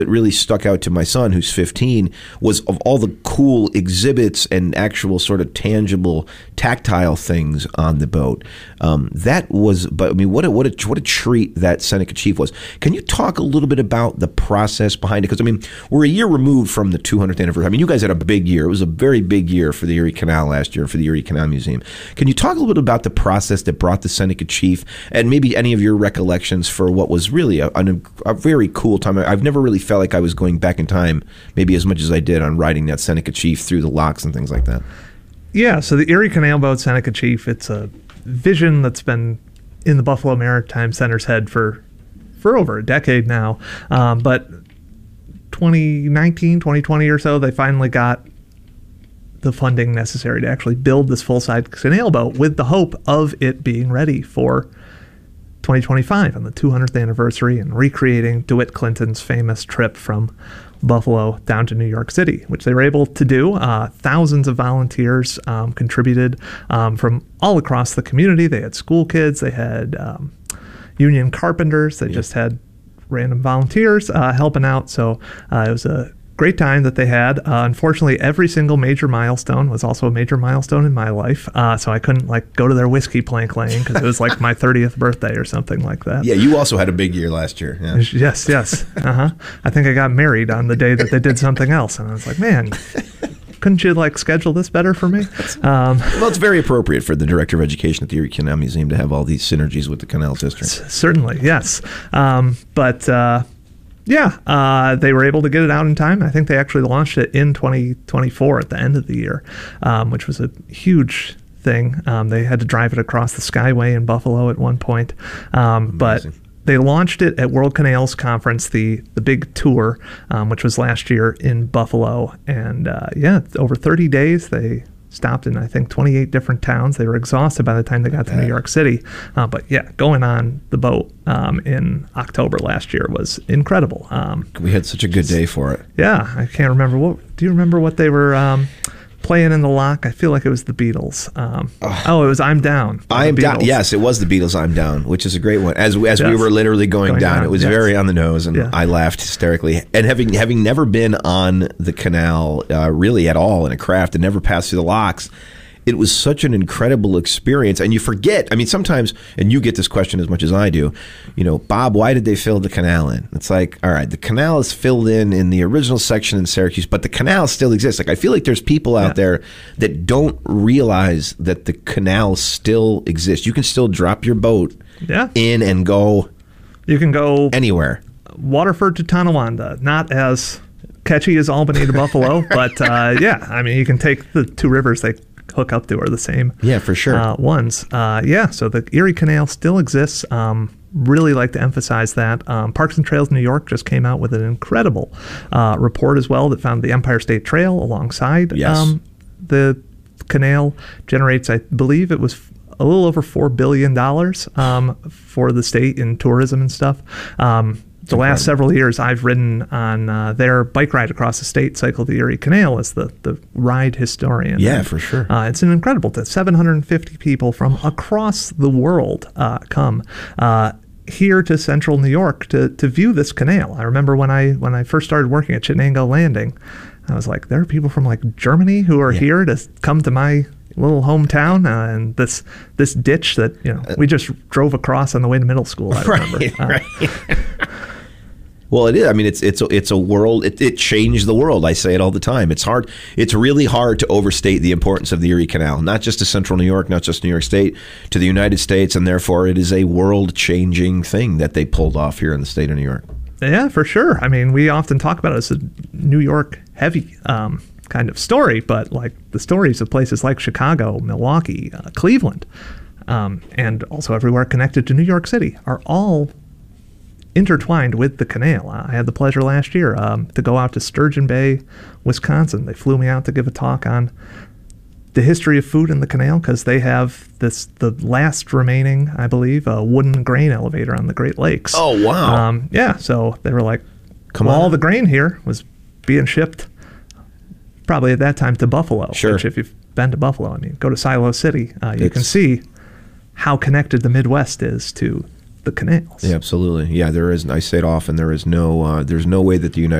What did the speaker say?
that really stuck out to my son, who's 15, was of all the cool exhibits and actual sort of tangible, tactile things on the boat. That was, but I mean, what a treat that Seneca Chief was. Can you talk a little bit about the process behind it? Because I mean, we're a year removed from the 200th anniversary. I mean, you guys had a big year. It was a very big year for the Erie Canal last year, for the Erie Canal Museum. Can you talk a little bit about the process that brought the Seneca Chief, and maybe any of your recollections for what was really a very cool time? I've never really felt like I was going back in time, maybe as much as I did on riding that Seneca Chief through the locks and things like that. Yeah, so the Erie Canal Boat Seneca Chief, it's a vision that's been in the Buffalo Maritime Center's head for over a decade now. But 2019, 2020 or so, they finally got the funding necessary to actually build this full-size canal boat, with the hope of it being ready for 2025 on the 200th anniversary and recreating DeWitt Clinton's famous trip from Buffalo down to New York City, which they were able to do. Thousands of volunteers contributed from all across the community. They had school kids, they had union carpenters, they just had random volunteers helping out. So it was a great time that they had. Unfortunately, every single major milestone was also a major milestone in my life. So I couldn't go to their whiskey plank laying because it was like my 30th birthday or something like that. Yeah, you also had a big year last year. Yeah. Yes. I think I got married on the day that they did something else. And I was like, man, couldn't you schedule this better for me? Well, it's very appropriate for the Director of Education at the Erie Canal Museum to have all these synergies with the Canal District. Certainly, yes. They were able to get it out in time. I think they actually launched it in 2024 at the end of the year, which was a huge thing. They had to drive it across the Skyway in Buffalo at one point. But they launched it at World Canals Conference, the big tour, which was last year in Buffalo. And over 30 days, they stopped in, I think, 28 different towns. They were exhausted by the time they got to New York City. Going on the boat in October last year was incredible. We had such a good day for it. Yeah, I can't remember. Do you remember what they were playing in the lock? I feel like it was the Beatles. It was I'm Down. I'm Down. Yes, it was the Beatles' I'm Down, which is a great one. As we were literally going down, it was very on the nose, and I laughed hysterically. And having never been on the canal really at all in a craft and never passed through the locks, it was such an incredible experience. And you forget, I mean, sometimes, and you get this question as much as I do, Bob, why did they fill the canal in? It's like, all right, the canal is filled in the original section in Syracuse, but the canal still exists. I feel like there's people out there that don't realize that the canal still exists. You can still drop your boat in and go. You can go anywhere. Waterford to Tonawanda, not as catchy as Albany to Buffalo, but you can take the two rivers they hook up to are the same. Yeah, for sure. Ones. So the Erie Canal still exists. Really like to emphasize that. Parks and Trails New York just came out with an incredible report as well that found the Empire State Trail alongside the canal generates, I believe it was a little over $4 billion for the state in tourism and stuff. The last several years, I've ridden on their bike ride across the state, Cycle the Erie Canal, as the ride historian. Yeah, and, for sure. It's an incredible 750 people from across the world come here to central New York to view this canal. I remember when I first started working at Chittenango Landing, I was like, there are people from Germany who are here to come to my little hometown, and this ditch that we just drove across on the way to middle school. I remember. Right. Well, it is. I mean, it's a world. It changed the world. I say it all the time. It's hard. It's really hard to overstate the importance of the Erie Canal, not just to Central New York, not just New York State, to the United States, and therefore it is a world-changing thing that they pulled off here in the state of New York. Yeah, for sure. I mean, we often talk about it as a New York heavy kind of story, but the stories of places like Chicago, Milwaukee, Cleveland, and also everywhere connected to New York City are all intertwined with the canal. I had the pleasure last year to go out to Sturgeon Bay, Wisconsin. They flew me out to give a talk on the history of food in the canal because they have the last remaining, I believe, wooden grain elevator on the Great Lakes. Oh, wow. So they were like, all the grain here was being shipped probably at that time to Buffalo. Sure. Which if you've been to Buffalo, go to Silo City, you can see how connected the Midwest is to the canals. Yeah, absolutely. Yeah, there is. I say it often. There's no way that the United